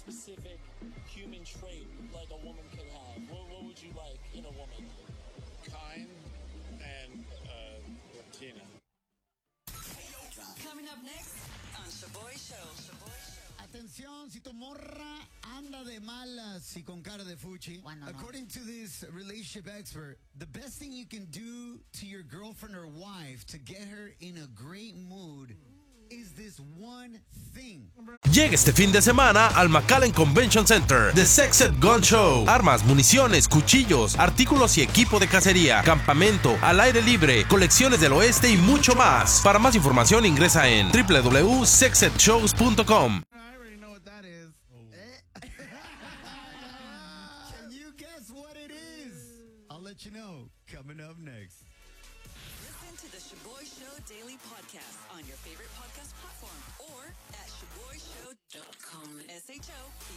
specific human trait like a woman could have? What would you like in a woman? Kind and Latina. Coming up next on Shaboy Show. Atención, si tu morra anda de malas y con cara de fuchi. Bueno, no. According to this relationship expert, the best thing you can do to your girlfriend or wife to get her in a great mood is this one thing. Llega este fin de semana al McAllen Convention Center The Sexed Gun Show. Armas, municiones, cuchillos, artículos y equipo de cacería, campamento, al aire libre, colecciones del oeste y mucho más. Para más información ingresa en www.sexedshows.com. I already know what that is. Can you guess what it is? I'll let you know coming up next. Listen to the Shaboy Show Daily Podcast on your favorite podcast platform or at ShaboyShow.com.